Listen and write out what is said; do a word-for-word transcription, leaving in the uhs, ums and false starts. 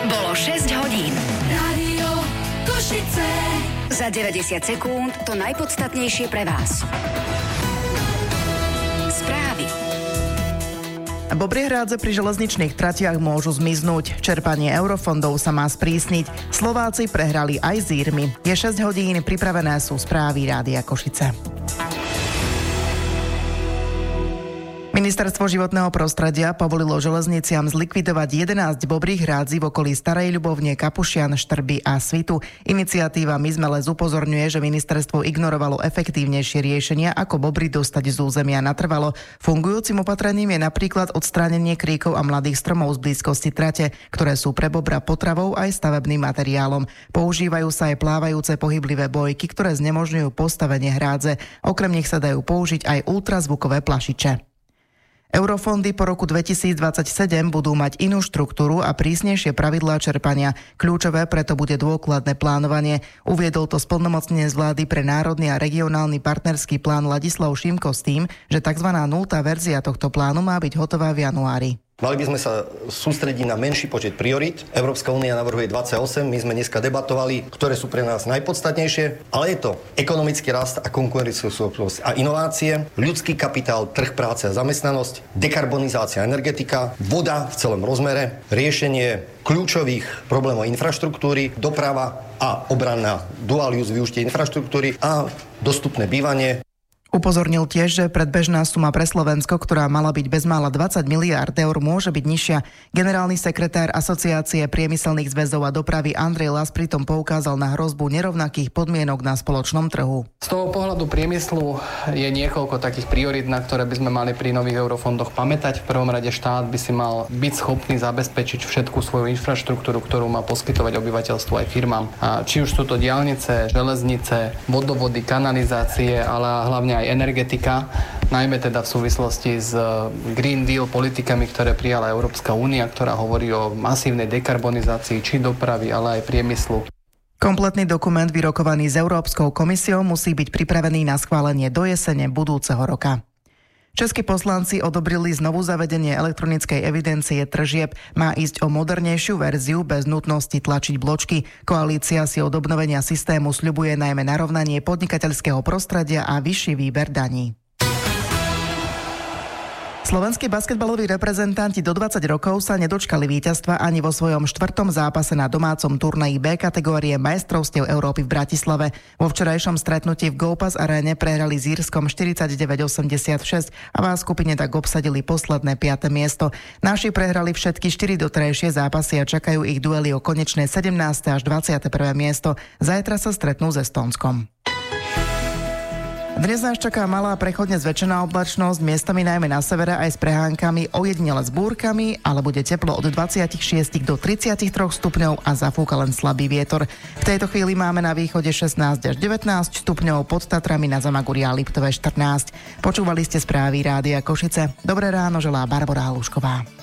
Bolo šesť hodín. Rádio Košice. Za deväťdesiat sekúnd to najpodstatnejšie pre vás. Správy. Bobriehrádze pri železničných tratiach môžu zmiznúť. Čerpanie eurofondov sa má sprísniť. Slováci prehrali aj s Írmi. Je šesť hodín, pripravené sú správy Rádia Košice. Ministerstvo životného prostredia povolilo železniciam zlikvidovať jedenásť bobrých hrádzí v okolí Starej Ľubovne, Kapušian, Štrby a Svitu. Iniciatíva My sme les upozorňuje, že ministerstvo ignorovalo efektívnejšie riešenia, ako bobry dostať z územia natrvalo. Fungujúcim opatrením je napríklad odstránenie kríkov a mladých stromov z blízkosti trate, ktoré sú pre bobra potravou aj stavebným materiálom. Používajú sa aj plávajúce pohyblivé bojky, ktoré znemožňujú postavenie hrádze. Okrem nich sa dajú použiť aj ultrazvukové plašiče. Eurofondy po roku dvetisícdvadsaťsedem budú mať inú štruktúru a prísnejšie pravidlá čerpania. Kľúčové preto bude dôkladné plánovanie. Uviedol to splnomocnenec vlády pre národný a regionálny partnerský plán Ladislav Šimko s tým, že tzv. Nultá verzia tohto plánu má byť hotová v januári. Mali by sme sa sústrediť na menší počet priorít. Európska únia navrhuje dvadsaťosem, my sme dneska debatovali, ktoré sú pre nás najpodstatnejšie, ale je to ekonomický rast a konkurencieschopnosť a inovácie, ľudský kapitál, trh práce a zamestnanosť, dekarbonizácia, energetika, voda v celom rozmere, riešenie kľúčových problémov infraštruktúry, doprava a obranná dual use využitie infraštruktúry a dostupné bývanie. Upozornil tiež, že predbežná suma pre Slovensko, ktorá mala byť bezmála dvadsať miliárd eur, môže byť nižšia. Generálny sekretár Asociácie priemyselných zväzov a dopravy Andrej Las pritom poukázal na hrozbu nerovnakých podmienok na spoločnom trhu. Z toho pohľadu priemyslu je niekoľko takých priorít, na ktoré by sme mali pri nových eurofondoch pamätať. V prvom rade štát by si mal byť schopný zabezpečiť všetku svoju infraštruktúru, ktorú má poskytovať obyvateľstvu aj firmám. A či už sú to diaľnice, železnice, vodovody, kanalizácie, ale hlavne aj energetika, najmä teda v súvislosti s Green Deal politikami, ktoré prijala Európska únia, ktorá hovorí o masívnej dekarbonizácii či dopravy, ale aj priemyslu. Kompletný dokument vyrokovaný s Európskou komisiou musí byť pripravený na schválenie do jesene budúceho roka. Českí poslanci odobrili znovu zavedenie elektronickej evidencie tržieb. Má ísť o modernejšiu verziu bez nutnosti tlačiť bločky. Koalícia si od obnovenia systému sľubuje najmä narovnanie podnikateľského prostredia a vyšší výber daní. Slovenskí basketbaloví reprezentanti do dvadsať rokov sa nedočkali víťazstva ani vo svojom štvrtom zápase na domácom turnaji B kategórie majstrovstiev Európy v Bratislave. Vo včerajšom stretnutí v GoPass Arene prehrali s Írskom štyridsaťdeväť osemdesiatšesť a v skupine tak obsadili posledné piate miesto. Naši prehrali všetky štyri doterajšie zápasy a čakajú ich duely o konečné sedemnáste až dvadsiate prvé miesto. Zajtra sa stretnú s Estónskom. Dnes nás čaká malá prechodne zväčšená oblačnosť, miestami najmä na severe aj s prehánkami, ojedinele s búrkami, ale bude teplo od dvadsaťšesť do tridsaťtri stupňov a zafúka len slabý vietor. V tejto chvíli máme na východe šestnásť až devätnásť stupňov, pod Tatrami na Zamaguri a Liptove štrnásť. Počúvali ste správy Rádia Košice. Dobré ráno želá Barbora Halušková.